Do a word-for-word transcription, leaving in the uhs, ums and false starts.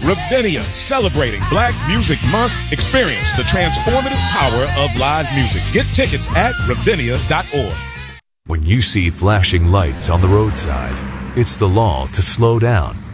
Ravinia, celebrating Black Music Month. Experience the transformative power of live music. Get tickets at ravinia dot org. When you see flashing lights on the roadside, it's the law to slow down.